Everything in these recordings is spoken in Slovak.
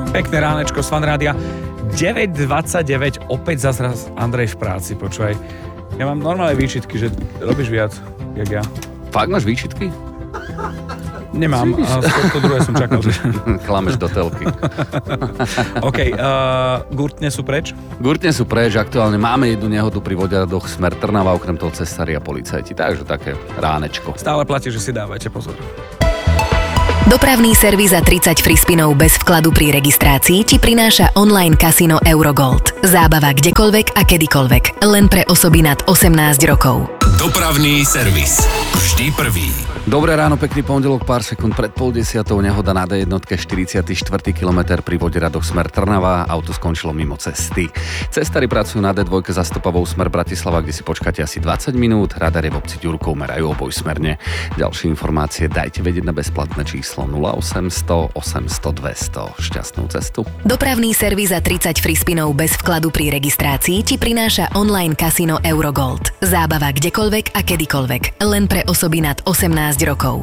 Pekné ránečko z Fanrádia. 9.29, opäť zase Andrej v práci, počúvaj. Ja mám normálne výčitky, že robíš viac, jak ja. Fakt máš výčitky? Nemám, a to druhé som čakal. Klameš do telky. OK, gurtne sú preč? Gurtne sú preč, aktuálne máme jednu nehodu pri Vodiaradoch smer Trnava, okrem toho cestári a policajti, takže také ránečko. Stále platí, že si dávajte pozor. Dopravný servis za 30 free spinov bez vkladu pri registrácii ti prináša online kasino Eurogold. Zábava kdekoľvek a kedykoľvek. Len pre osoby nad 18 rokov. Dopravný servis. Vždy prvý. Dobré ráno, pekný pondelok, pár sekúnd pred 9:30 nehoda na D1, 44. kilometr pri Voderadoch smer Trnava, auto skončilo mimo cesty. Cestári pracujú na D2 za stopovou smer Bratislava, kde si počkáte asi 20 minút, radare v obci Ďurkov merajú obojsmerne. Ďalšie informácie dajte vedieť na bezplatné číslo 0800 800 200. Šťastnú cestu. Dopravný servis za 30 free spinov bez vkladu pri registrácii ti prináša online kasino Eurogold. Zábava kdekoľvek a kedykoľvek. Len pre osoby nad 18 rokov.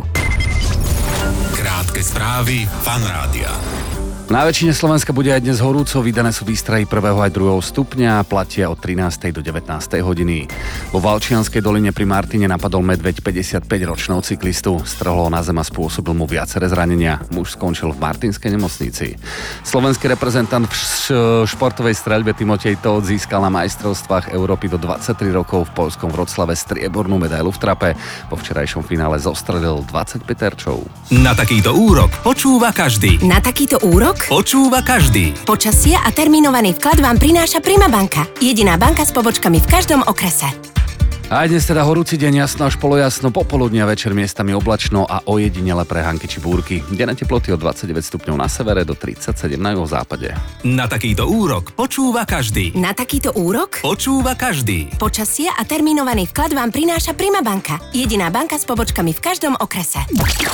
Krátke správy Fanrádia. Na väčšine Slovenska bude aj dnes horúco, vydané sú výstrahy 1. aj 2. stupňa, platia od 13. do 19. hodiny. Vo Valčianskej doline pri Martine napadol medveď 55-ročného cyklistu. Strhol ho na zem a spôsobil mu viaceré zranenia. Muž skončil v Martinskej nemocnici. Slovenský reprezentant v športovej streľbe Timotej Tóth získal na majstrovstvách Európy do 23 rokov v poľskom Vroclave striebornú medailu v trape. Po včerajšom finále zostrelil 25 terčov. Na takýto úrok počúva každý. Na takýto úrok Počúva každý. počasie a termínovaný vklad vám prináša Prima banka. Jediná banka s pobočkami v každom okrese. Aj dnes teda horúci deň, jasno až polojasno, popoludne a večer miestami oblačno a ojedinele prehánky či búrky. Denné teploty od 29 stupňov na severe do 37 na juhozápade. Na takýto úrok počúva každý. Na takýto úrok Počúva každý. počasie a termínovaný vklad vám prináša Prima banka. Jediná banka s pobočkami v každom okrese.